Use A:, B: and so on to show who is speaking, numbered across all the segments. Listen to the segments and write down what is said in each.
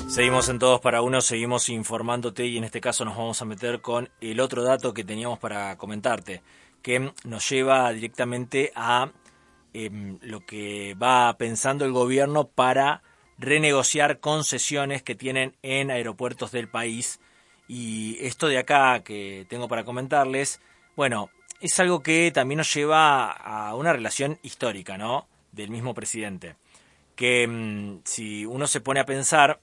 A: Seguimos en Todos para Uno, seguimos informándote y en este caso nos vamos a meter con el otro dato que teníamos para comentarte, que nos lleva directamente a lo que va pensando el gobierno para renegociar concesiones que tienen en aeropuertos del país. Y esto de acá que tengo para comentarles, bueno, es algo que también nos lleva a una relación histórica, ¿no?, del mismo presidente. Que si uno se pone a pensar,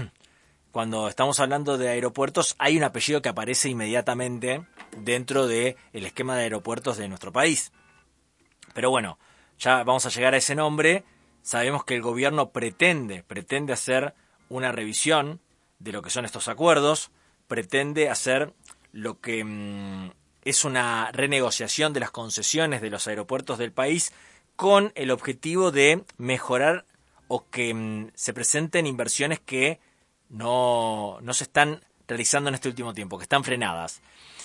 A: cuando estamos hablando de aeropuertos, hay un apellido que aparece inmediatamente dentro del esquema de aeropuertos de nuestro país. Pero bueno, ya vamos a llegar a ese nombre. Sabemos que el gobierno pretende hacer una revisión de lo que son estos acuerdos, pretende hacer lo que es una renegociación de las concesiones de los aeropuertos del país con el objetivo de mejorar o que se presenten inversiones que no se están realizando en este último tiempo, que están frenadas.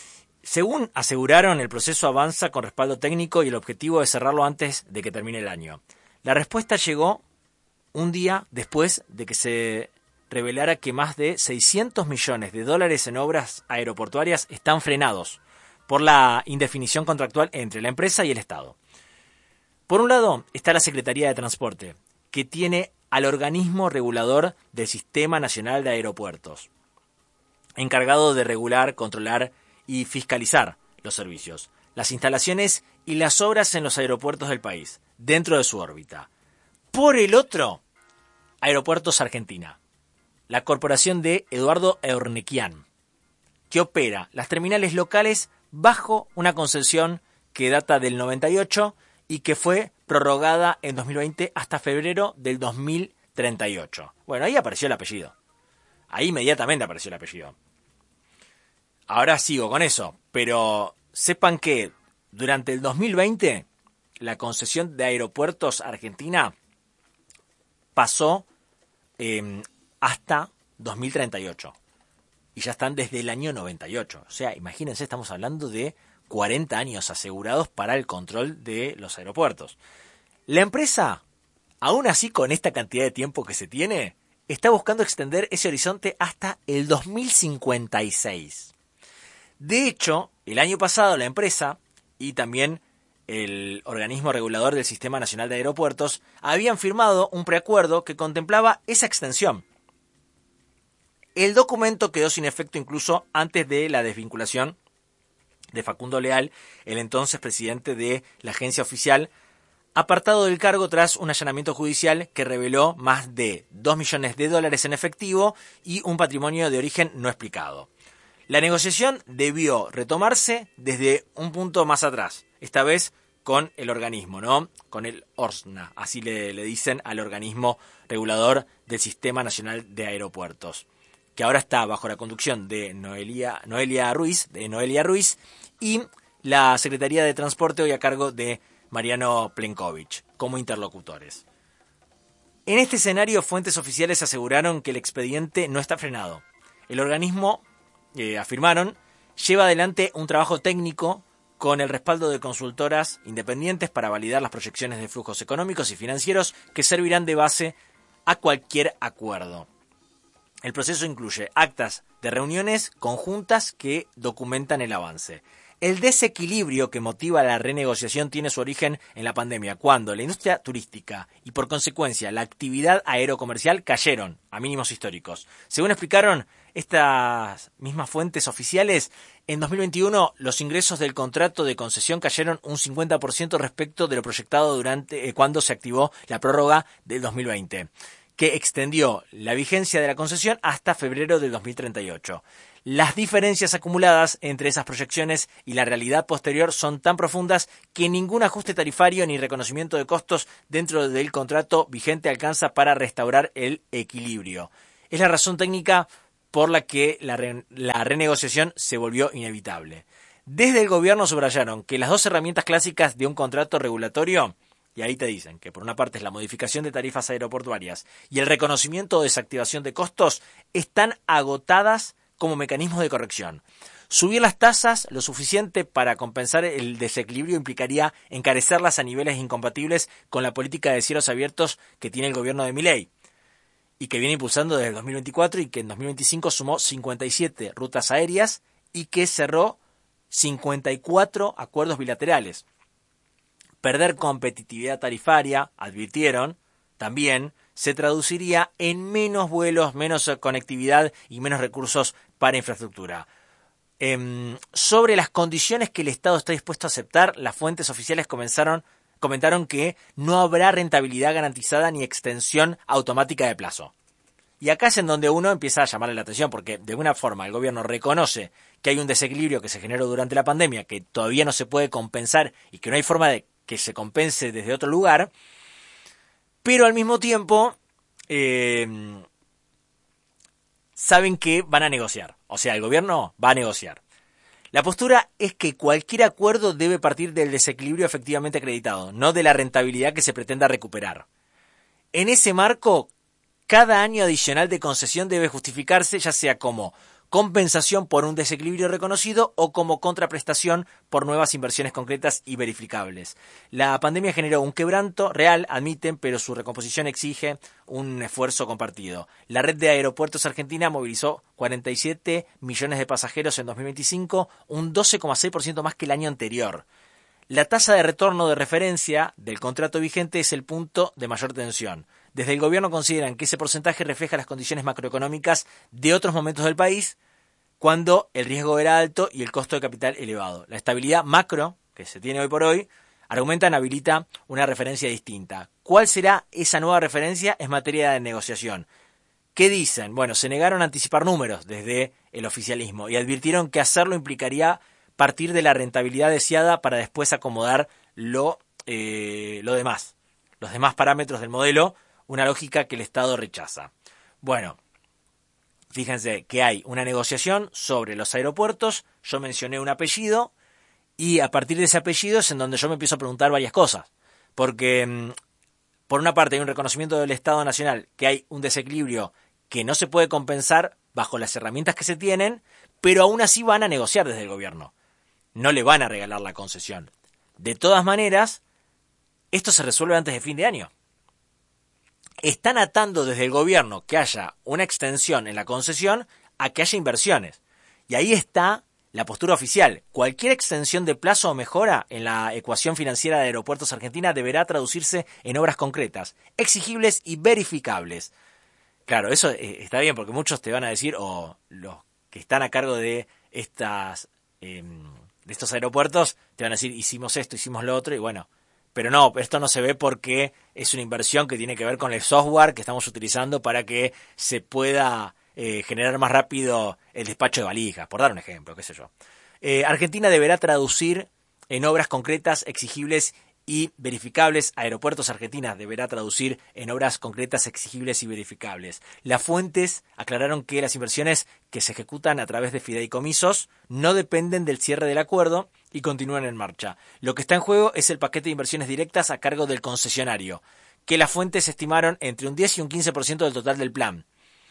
A: Según aseguraron, el proceso avanza con respaldo técnico y el objetivo es cerrarlo antes de que termine el año. La respuesta llegó un día después de que se revelara que más de 600 millones de dólares en obras aeroportuarias están frenados por la indefinición contractual entre la empresa y el Estado. Por un lado está la Secretaría de Transporte, que tiene al organismo regulador del Sistema Nacional de Aeropuertos, encargado de regular, controlar y fiscalizar los servicios, las instalaciones y las obras en los aeropuertos del país, dentro de su órbita. Por el otro, Aeropuertos Argentina, la corporación de Eduardo Eurnequian, que opera las terminales locales bajo una concesión que data del 98 y que fue prorrogada en 2020 hasta febrero del 2038. Bueno, ahí apareció el apellido. Ahí inmediatamente apareció el apellido. Ahora sigo con eso, pero sepan que durante el 2020 la concesión de Aeropuertos Argentina pasó hasta 2038. Y ya están desde el año 98. O sea, imagínense, estamos hablando de 40 años asegurados para el control de los aeropuertos. La empresa, aún así con esta cantidad de tiempo que se tiene, está buscando extender ese horizonte hasta el 2056. De hecho, el año pasado la empresa y también el organismo regulador del Sistema Nacional de Aeropuertos habían firmado un preacuerdo que contemplaba esa extensión. El documento quedó sin efecto incluso antes de la desvinculación de Facundo Leal, el entonces presidente de la agencia oficial, apartado del cargo tras un allanamiento judicial que reveló más de 2 millones de dólares en efectivo y un patrimonio de origen no explicado. La negociación debió retomarse desde un punto más atrás, esta vez con el organismo, ¿no? Con el ORSNA, así le dicen al organismo regulador del Sistema Nacional de Aeropuertos, que ahora está bajo la conducción de Noelia Ruiz, y la Secretaría de Transporte hoy a cargo de Mariano Plenković como interlocutores. En este escenario, fuentes oficiales aseguraron que el expediente no está frenado. El organismo, afirmaron, lleva adelante un trabajo técnico con el respaldo de consultoras independientes para validar las proyecciones de flujos económicos y financieros que servirán de base a cualquier acuerdo. El proceso incluye actas de reuniones conjuntas que documentan el avance. El desequilibrio que motiva la renegociación tiene su origen en la pandemia, cuando la industria turística y por consecuencia la actividad aerocomercial cayeron a mínimos históricos. Según explicaron estas mismas fuentes oficiales, en 2021 los ingresos del contrato de concesión cayeron un 50% respecto de lo proyectado durante cuando se activó la prórroga del 2020. Que extendió la vigencia de la concesión hasta febrero del 2038. Las diferencias acumuladas entre esas proyecciones y la realidad posterior son tan profundas que ningún ajuste tarifario ni reconocimiento de costos dentro del contrato vigente alcanza para restaurar el equilibrio. Es la razón técnica por la que la renegociación se volvió inevitable. Desde el gobierno subrayaron que las dos herramientas clásicas de un contrato regulatorio, y ahí te dicen que por una parte es la modificación de tarifas aeroportuarias y el reconocimiento o desactivación de costos, están agotadas como mecanismos de corrección. Subir las tasas lo suficiente para compensar el desequilibrio implicaría encarecerlas a niveles incompatibles con la política de cielos abiertos que tiene el gobierno de Milei. y que viene impulsando desde el 2024 y que en 2025 sumó 57 rutas aéreas y que cerró 54 acuerdos bilaterales. Perder competitividad tarifaria, advirtieron, también se traduciría en menos vuelos, menos conectividad y menos recursos para infraestructura. Sobre las condiciones que el Estado está dispuesto a aceptar, las fuentes oficiales comentaron que no habrá rentabilidad garantizada ni extensión automática de plazo. Y acá es en donde uno empieza a llamarle la atención, porque de alguna forma el gobierno reconoce que hay un desequilibrio que se generó durante la pandemia, que todavía no se puede compensar y que no hay forma de que se compense desde otro lugar, pero al mismo tiempo saben que van a negociar. O sea, el gobierno va a negociar. La postura es que cualquier acuerdo debe partir del desequilibrio efectivamente acreditado, no de la rentabilidad que se pretenda recuperar. En ese marco, cada año adicional de concesión debe justificarse ya sea como compensación por un desequilibrio reconocido o como contraprestación por nuevas inversiones concretas y verificables. La pandemia generó un quebranto real, admiten, pero su recomposición exige un esfuerzo compartido. La red de aeropuertos argentina movilizó 47 millones de pasajeros en 2025, un 12,6% más que el año anterior. La tasa de retorno de referencia del contrato vigente es el punto de mayor tensión. Desde el gobierno consideran que ese porcentaje refleja las condiciones macroeconómicas de otros momentos del país, cuando el riesgo era alto y el costo de capital elevado. La estabilidad macro, que se tiene hoy por hoy, argumentan habilita una referencia distinta. ¿Cuál será esa nueva referencia? Es materia de negociación. ¿Qué dicen? Bueno, se negaron a anticipar números desde el oficialismo y advirtieron que hacerlo implicaría partir de la rentabilidad deseada para después acomodar lo demás, los demás parámetros del modelo, una lógica que el Estado rechaza. Bueno, fíjense que hay una negociación sobre los aeropuertos, yo mencioné un apellido y a partir de ese apellido es en donde yo me empiezo a preguntar varias cosas, porque por una parte hay un reconocimiento del Estado Nacional que hay un desequilibrio que no se puede compensar bajo las herramientas que se tienen, pero aún así van a negociar desde el gobierno. No le van a regalar la concesión. De todas maneras, esto se resuelve antes de fin de año. Están atando desde el gobierno que haya una extensión en la concesión a que haya inversiones. Y ahí está la postura oficial. Cualquier extensión de plazo o mejora en la ecuación financiera de Aeropuertos Argentina deberá traducirse en obras concretas, exigibles y verificables. Claro, eso está bien porque muchos te van a decir, o los que están a cargo de estos aeropuertos, te van a decir, hicimos esto, hicimos lo otro, y bueno, pero no, esto no se ve porque es una inversión que tiene que ver con el software que estamos utilizando para que se pueda generar más rápido el despacho de valijas, por dar un ejemplo, qué sé yo. Argentina deberá traducir en obras concretas, exigibles y verificables. Aeropuertos Argentina deberá traducir en obras concretas, exigibles y verificables. Las fuentes aclararon que las inversiones que se ejecutan a través de fideicomisos no dependen del cierre del acuerdo y continúan en marcha. Lo que está en juego es el paquete de inversiones directas a cargo del concesionario, que las fuentes estimaron entre un 10 y un 15% del total del plan.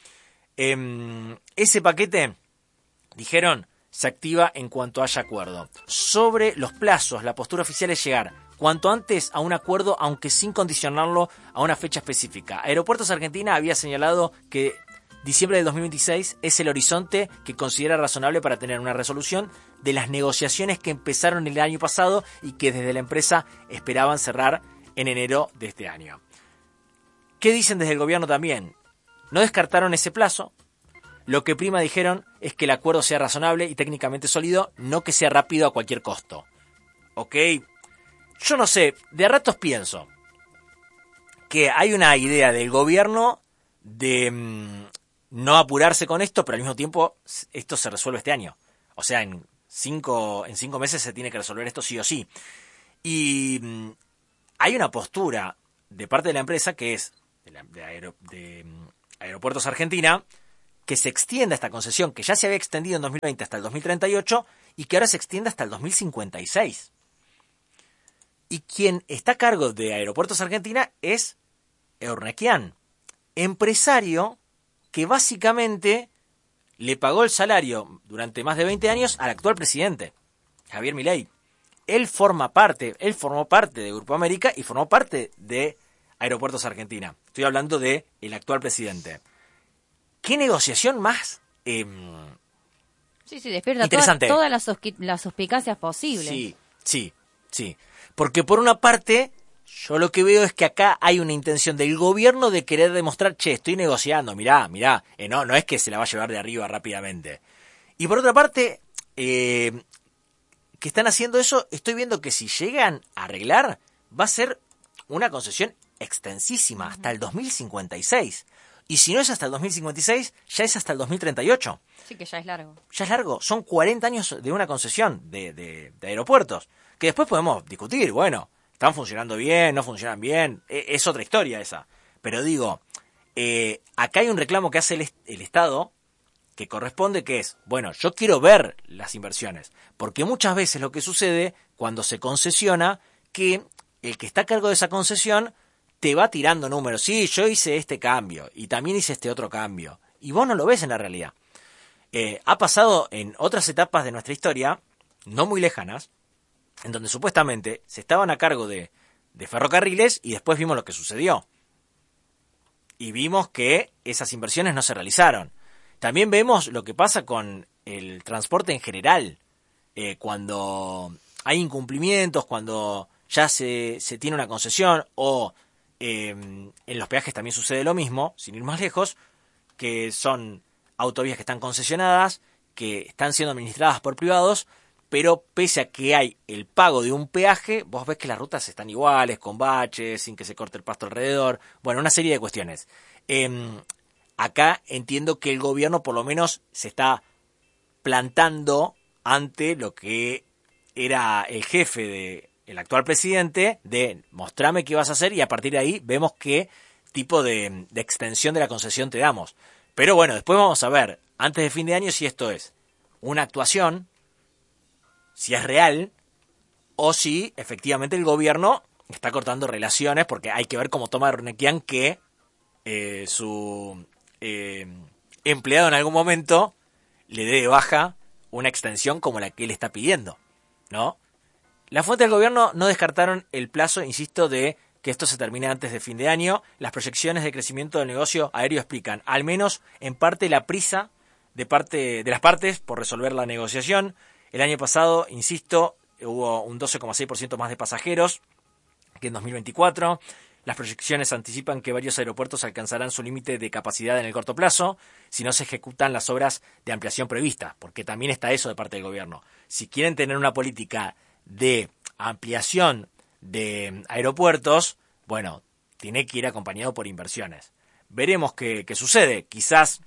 A: Ese paquete, dijeron, se activa en cuanto haya acuerdo. Sobre los plazos, la postura oficial es llegar cuanto antes a un acuerdo, aunque sin condicionarlo a una fecha específica. Aeropuertos Argentina había señalado que diciembre de 2026 es el horizonte que considera razonable para tener una resolución de las negociaciones que empezaron el año pasado y que desde la empresa esperaban cerrar en enero de este año. ¿Qué dicen desde el gobierno también? No descartaron ese plazo. Lo que prima, dijeron, es que el acuerdo sea razonable y técnicamente sólido, no que sea rápido a cualquier costo. ¿Ok? Yo no sé, de a ratos pienso que hay una idea del gobierno de no apurarse con esto, pero al mismo tiempo esto se resuelve este año. O sea, en 5 meses se tiene que resolver esto sí o sí. Y hay una postura de parte de la empresa que es de Aeropuertos Argentina, que se extienda esta concesión, que ya se había extendido en 2020 hasta el 2038 y que ahora se extienda hasta el 2056. Y quien está a cargo de Aeropuertos Argentina es Eurnequian, empresario que básicamente le pagó el salario durante más de 20 años al actual presidente, Javier Milei. Él formó parte de Grupo América y formó parte de Aeropuertos Argentina. Estoy hablando de el actual presidente. ¿Qué negociación más
B: Sí, despierta
A: interesante?
B: todas las suspicacias posibles.
A: Sí. Porque por una parte, yo lo que veo es que acá hay una intención del gobierno de querer demostrar, che, estoy negociando, mirá, no es que se la va a llevar de arriba rápidamente. Y por otra parte, que están haciendo eso, estoy viendo que si llegan a arreglar, va a ser una concesión extensísima, hasta el 2056. Y si no es hasta el 2056, ya es hasta el 2038.
B: Sí, que ya es largo.
A: Ya es largo, son 40 años de una concesión de aeropuertos, que después podemos discutir, bueno, ¿están funcionando bien, no funcionan bien? Es otra historia esa. Pero digo, acá hay un reclamo que hace el Estado, que corresponde, que es, bueno, yo quiero ver las inversiones, porque muchas veces lo que sucede cuando se concesiona, que el que está a cargo de esa concesión te va tirando números. Sí, yo hice este cambio y también hice este otro cambio. Y vos no lo ves en la realidad. Ha pasado en otras etapas de nuestra historia, no muy lejanas, en donde supuestamente se estaban a cargo de ferrocarriles y después vimos lo que sucedió. Y vimos que esas inversiones no se realizaron. También vemos lo que pasa con el transporte en general. Cuando hay incumplimientos, cuando ya se tiene una concesión o en los peajes también sucede lo mismo, sin ir más lejos, que son autovías que están concesionadas, que están siendo administradas por privados, pero pese a que hay el pago de un peaje, vos ves que las rutas están iguales, con baches, sin que se corte el pasto alrededor, bueno, una serie de cuestiones. Acá entiendo que el gobierno por lo menos se está plantando ante lo que era el jefe del actual presidente, de mostrame qué vas a hacer y a partir de ahí vemos qué tipo de extensión de la concesión te damos. Pero bueno, después vamos a ver, antes de fin de año, si esto es una actuación, si es real, o si efectivamente el gobierno está cortando relaciones, porque hay que ver cómo toma Eurnequian que su empleado en algún momento le dé de baja una extensión como la que él está pidiendo, ¿no? Las fuentes del gobierno no descartaron el plazo, insisto, de que esto se termine antes de fin de año. Las proyecciones de crecimiento del negocio aéreo explican, al menos en parte, la prisa de las partes por resolver la negociación. El año pasado, insisto, hubo un 12,6% más de pasajeros que en 2024. Las proyecciones anticipan que varios aeropuertos alcanzarán su límite de capacidad en el corto plazo si no se ejecutan las obras de ampliación previstas, porque también está eso de parte del gobierno. Si quieren tener una política de ampliación de aeropuertos, bueno, tiene que ir acompañado por inversiones. Veremos qué sucede. Quizás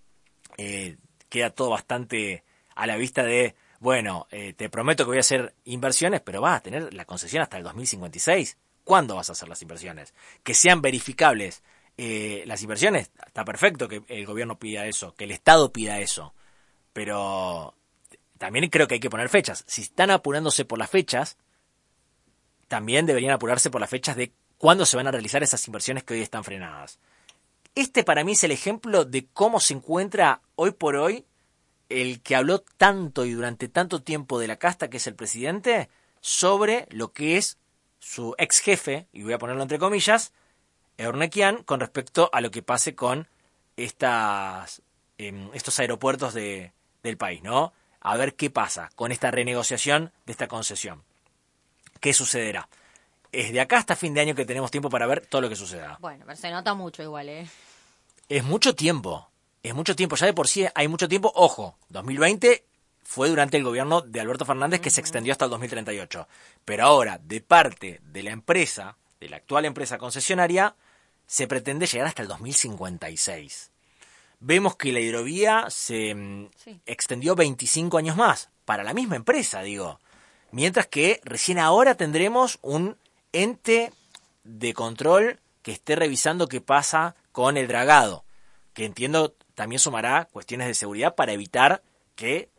A: queda todo bastante a la vista de, bueno, te prometo que voy a hacer inversiones, pero vas a tener la concesión hasta el 2056. ¿Cuándo vas a hacer las inversiones? Que sean verificables las inversiones. Está perfecto que el gobierno pida eso, que el Estado pida eso, pero también creo que hay que poner fechas. Si están apurándose por las fechas, también deberían apurarse por las fechas de cuándo se van a realizar esas inversiones que hoy están frenadas. Este para mí es el ejemplo de cómo se encuentra hoy por hoy el que habló tanto y durante tanto tiempo de la casta, que es el presidente, sobre lo que es su ex jefe, y voy a ponerlo entre comillas, Eurnequian, con respecto a lo que pase con estos aeropuertos del país, ¿no? A ver qué pasa con esta renegociación de esta concesión. ¿Qué sucederá? Es de acá hasta fin de año que tenemos tiempo para ver todo lo que suceda.
B: Bueno, pero se nota mucho igual, ¿eh?
A: Es mucho tiempo, ya de por sí hay mucho tiempo. Ojo, 2020 fue durante el gobierno de Alberto Fernández que se extendió hasta el 2038. Pero ahora, de parte de la empresa, de la actual empresa concesionaria, se pretende llegar hasta el 2056. Vemos que la hidrovía se extendió 25 años más, para la misma empresa, digo. Mientras que recién ahora tendremos un ente de control que esté revisando qué pasa con el dragado, que entiendo también sumará cuestiones de seguridad para evitar que